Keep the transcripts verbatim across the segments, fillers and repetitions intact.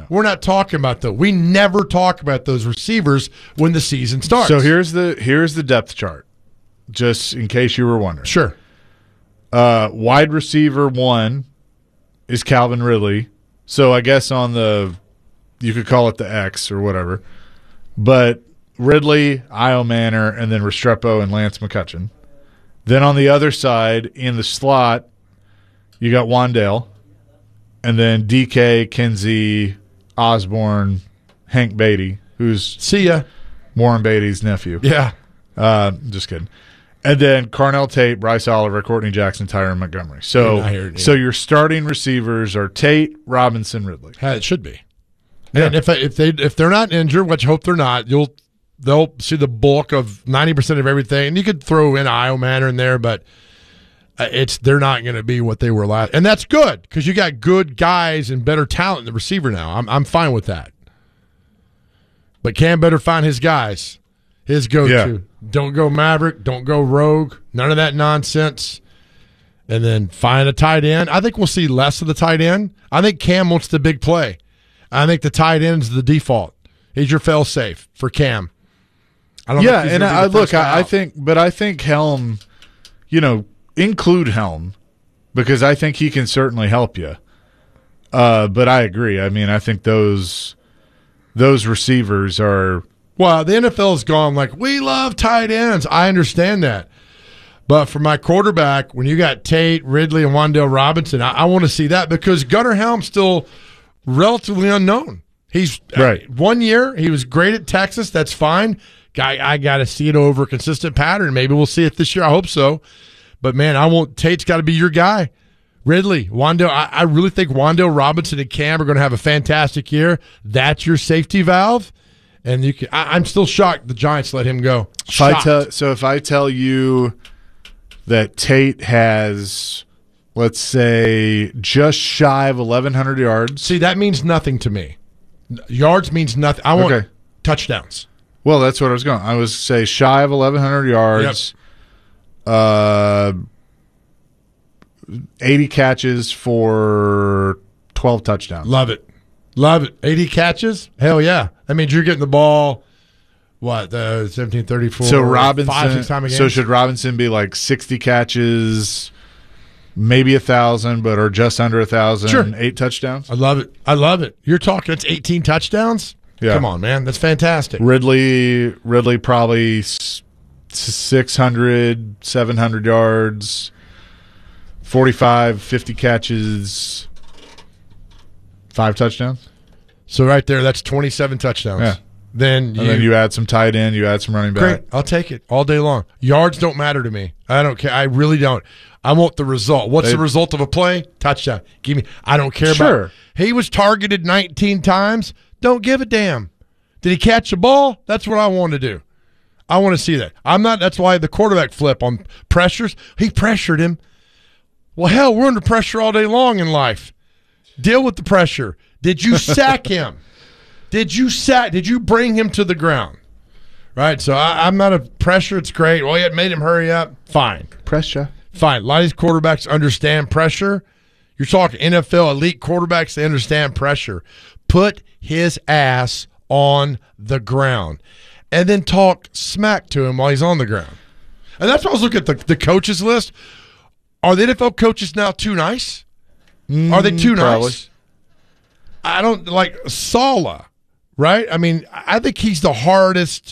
We're not talking about those. We never talk about those receivers when the season starts. So here's the here's the depth chart, just in case you were wondering. Sure. Uh, wide receiver one is Calvin Ridley. So I guess on the you could call it the X or whatever. But Ridley, Io Manor, and then Restrepo and Lance McCutcheon. Then on the other side, in the slot, you got Wandale. And then D K, Kinsey, Osborne, Hank Beatty, who's See ya. Warren Beatty's nephew. Yeah. Uh, just kidding. And then Carnell Tate, Bryce Oliver, Courtney Jackson, Tyron Montgomery. So, so your starting receivers are Tate, Robinson, Ridley. It should be. Yeah. And if if they if they're not injured, which I hope they're not, you'll they'll see the bulk of ninety percent of everything. And you could throw in Io Manor in there, but it's they're not going to be what they were last. And that's good because you got good guys and better talent in the receiver now. I'm I'm fine with that. But Cam better find his guys, his go-to. Yeah. Don't go Maverick. Don't go Rogue. None of that nonsense. And then find a tight end. I think we'll see less of the tight end. I think Cam wants the big play. I think the tight end is the default. He's your fail safe for Cam. I don't. Yeah, know and I look, I, I think, but I think Helm, you know, include Helm because I think he can certainly help you. Uh, but I agree. I mean, I think those those receivers are. Well, the N F L has gone like, we love tight ends. I understand that. But for my quarterback, when you got Tate, Ridley, and Wandale Robinson, I, I want to see that because Gunnar Helm's still relatively unknown. He's right. Uh, one year, he was great at Texas. That's fine. Guy, I got to see it over a consistent pattern. Maybe we'll see it this year. I hope so. But, man, I want Tate's got to be your guy. Ridley, Wandale, I, I really think Wandale Robinson and Cam are going to have a fantastic year. That's your safety valve. And you can, I, I'm still shocked the Giants let him go. If I Shocked. tell, so if I tell you that Tate has, let's say, just shy of eleven hundred yards. See, that means nothing to me. Yards means nothing. I want Okay. touchdowns. Well, that's what I was going. I was say shy of eleven hundred yards. Yep. Uh, eighty catches for twelve touchdowns. Love it. Love it. eighty catches? Hell yeah. That means you're getting the ball, what, uh, seventeen thirty-four? So Robinson, five, six time a game? So should Robinson be like sixty catches, maybe a thousand, but or just under a thousand, Sure. eight touchdowns? I love it. I love it. You're talking, it's eighteen touchdowns? Yeah. Come on, man. That's fantastic. Ridley, Ridley probably six hundred, seven hundred yards, forty-five, fifty catches, five touchdowns. So right there, that's twenty-seven touchdowns. Yeah. Then you, And then you add some tight end, you add some running back. great. I'll take it all day long. Yards don't matter to me. I don't care. I really don't. I want the result. What's They- the result of a play? Touchdown. Give me. I don't care Sure. about. He was targeted nineteen times. Don't give a damn. Did he catch the ball? That's what I want to do. I want to see that. I'm not. That's why the quarterback flip on pressures. He pressured him. Well, hell, we're under pressure all day long in life. Deal with the pressure. Did you sack him? Did you sack? Did you bring him to the ground? Right. So I, I'm not a pressure. It's great. Well, you made him hurry up. Fine. Pressure. Fine. A lot of these quarterbacks understand pressure. You're talking N F L elite quarterbacks. They understand pressure. Put his ass on the ground, and then talk smack to him while he's on the ground. And that's why I was looking at the, the coaches list. Are the N F L coaches now too nice? Mm, Are they too probably. nice? I don't like Saleh, right? I mean, I think he's the hardest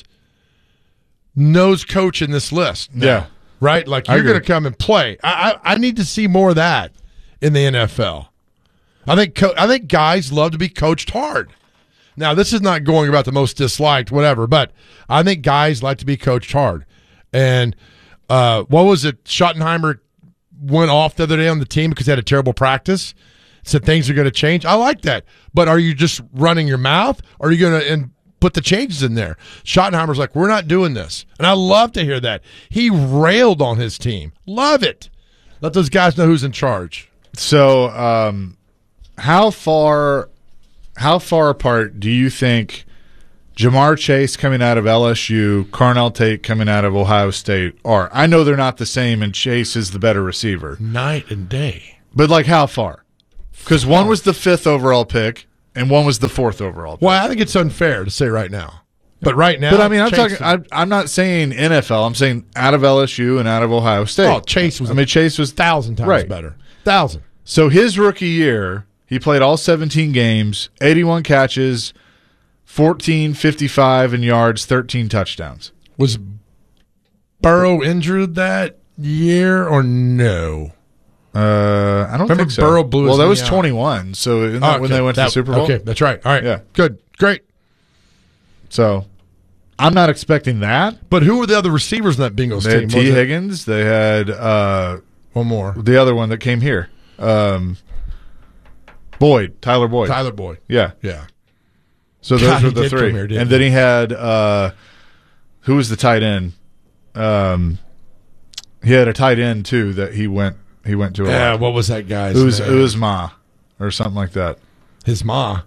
nose coach in this list. now, Yeah. Right? Like, I you're agree. going to come and play. I, I I need to see more of that in the N F L. I think co- I think guys love to be coached hard. Now, this is not going about the most disliked, whatever, but I think guys like to be coached hard. And uh, what was it? Schottenheimer went off the other day on the team because he had a terrible practice. Said things are going to change. I like that. But are you just running your mouth, or are you going to and put the changes in there? Schottenheimer's like, we're not doing this. And I love to hear that. He railed on his team. Love it. Let those guys know who's in charge. So, um, how far, how far apart do you think Jamar Chase coming out of L S U, Carnell Tate coming out of Ohio State are? I know they're not the same, and Chase is the better receiver. Night and day. But like, how far? Because one was the fifth overall pick, and one was the fourth overall pick. Well, I think it's unfair to say right now. But right now, But I mean, I'm Chase talking. I'm, I'm not saying N F L. I'm saying out of L S U and out of Ohio State. Oh, Chase was. I mean, Chase was a thousand times right. better. Thousand. So his rookie year, he played all seventeen games, eighty-one catches, fourteen fifty-five in yards, thirteen touchdowns. Was Burrow injured that year or no? Uh, I don't Remember think so. Burrow blew his Well, that knee was out. twenty-one. So isn't that Oh, okay. when they went to That- the Super Bowl? Okay, that's right. All right. Yeah. Good. Great. So I'm not expecting that. But who were the other receivers in that Bengals They team? had T. Was it- Higgins. They had uh, One more. the other one that came here. Um, Boyd. Tyler Boyd. Tyler Boyd. Yeah. Yeah. So those God, were he the did come three. here, didn't and he? then he had uh, who was the tight end? Um, he had a tight end too that he went he went to. A Yeah, lot. what was that guy's It was name? it was Ma or something like that. His ma.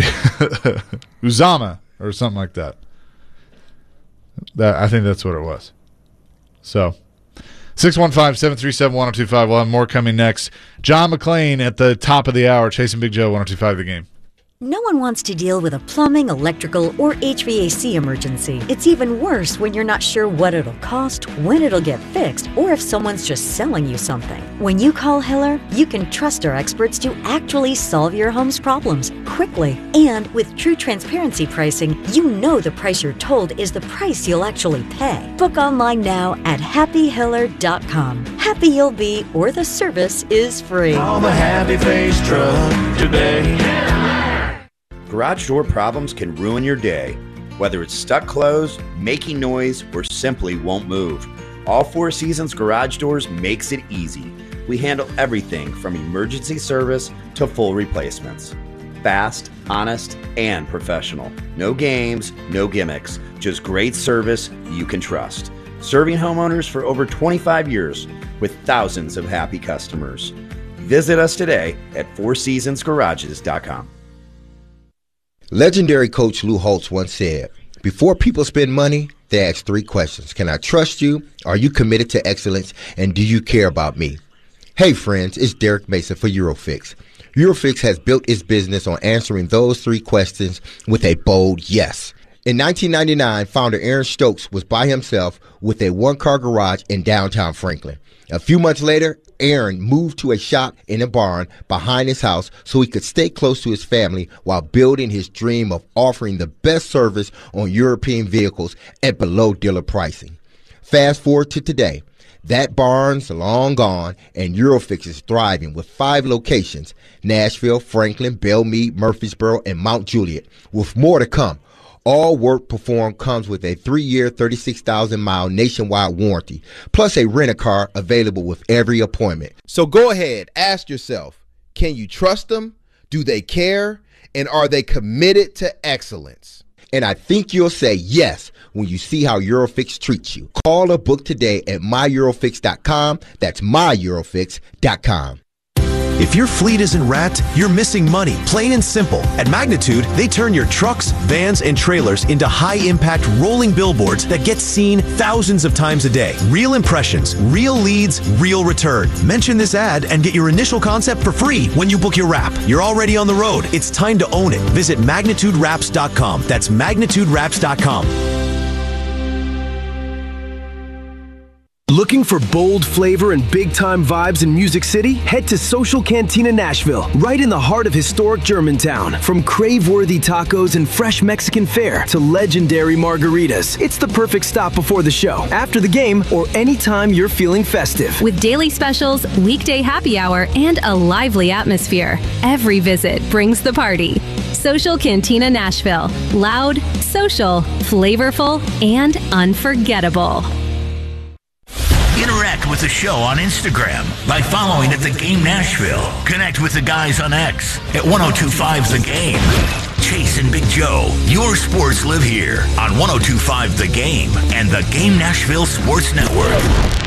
Uzama or something like that. That I think that's what it was. So six one five, seven three seven, one oh two five. We'll have more coming next. John McClain at the top of the hour, chasing Big Joe, one oh two five The Game. No one wants to deal with a plumbing, electrical, or H V A C emergency. It's even worse when you're not sure what it'll cost, when it'll get fixed, or if someone's just selling you something. When you call Hiller, you can trust our experts to actually solve your home's problems quickly. And with true transparency pricing, you know the price you're told is the price you'll actually pay. Book online now at happy hiller dot com. Happy you'll be, or the service is free. Call the Happy Face Truck today. Garage door problems can ruin your day. Whether it's stuck closed, making noise, or simply won't move, All Four Seasons Garage Doors makes it easy. We handle everything from emergency service to full replacements. Fast, honest, and professional. No games, no gimmicks, just great service you can trust. Serving homeowners for over twenty-five years with thousands of happy customers. Visit us today at four seasons garages dot com. Legendary coach Lou Holtz once said, before people spend money, they ask three questions. Can I trust you? Are you committed to excellence? And do you care about me? Hey friends, it's Derek Mason for Eurofix. Eurofix has built its business on answering those three questions with a bold yes. In nineteen ninety-nine, founder Aaron Stokes was by himself with a one-car garage in downtown Franklin. A few months later, Aaron moved to a shop in a barn behind his house so he could stay close to his family while building his dream of offering the best service on European vehicles at below dealer pricing. Fast forward to today. That barn's long gone, and Eurofix is thriving with five locations: Nashville, Franklin, Belmead, Murfreesboro, and Mount Juliet, with more to come. All work performed comes with a three-year, thirty-six thousand mile nationwide warranty, plus a rent-a-car available with every appointment. So go ahead, ask yourself, can you trust them? Do they care? And are they committed to excellence? And I think you'll say yes when you see how Eurofix treats you. Call or book today at my eurofix dot com. That's my eurofix dot com. If your fleet isn't wrapped, you're missing money, plain and simple. At Magnitude, they turn your trucks, vans, and trailers into high-impact rolling billboards that get seen thousands of times a day. Real impressions, real leads, real return. Mention this ad and get your initial concept for free when you book your wrap. You're already on the road. It's time to own it. Visit magnitude wraps dot com. That's magnitude wraps dot com. Looking for bold flavor and big-time vibes in Music City? Head to Social Cantina Nashville, right in the heart of historic Germantown. From crave-worthy tacos and fresh Mexican fare to legendary margaritas, it's the perfect stop before the show, after the game, or anytime you're feeling festive. With daily specials, weekday happy hour, and a lively atmosphere, every visit brings the party. Social Cantina Nashville. Loud, social, flavorful, and unforgettable. Interact with the show on Instagram by following at The Game Nashville. Connect with the guys on X at ten twenty-five The Game. Chase and Big Joe, your sports live here on ten twenty-five The Game and the Game Nashville Sports Network.